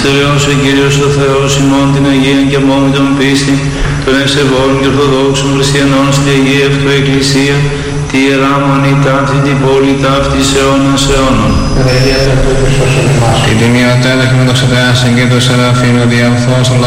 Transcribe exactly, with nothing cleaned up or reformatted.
Τελειώσε Κύριος ο Θεός ημών την Αγία και μόνη των πίστη, των ευσεβών και ορθοδόξων χριστιανών στη Αγία Αυτού Εκκλησία, τη Ιερά Μονή ταύτη την πόλη ταύτη αιώνας αιώνων. Την τιμή ο Τέδεχ με το ξετέας εγκαίτω σεραφείμ, ο διαμφθός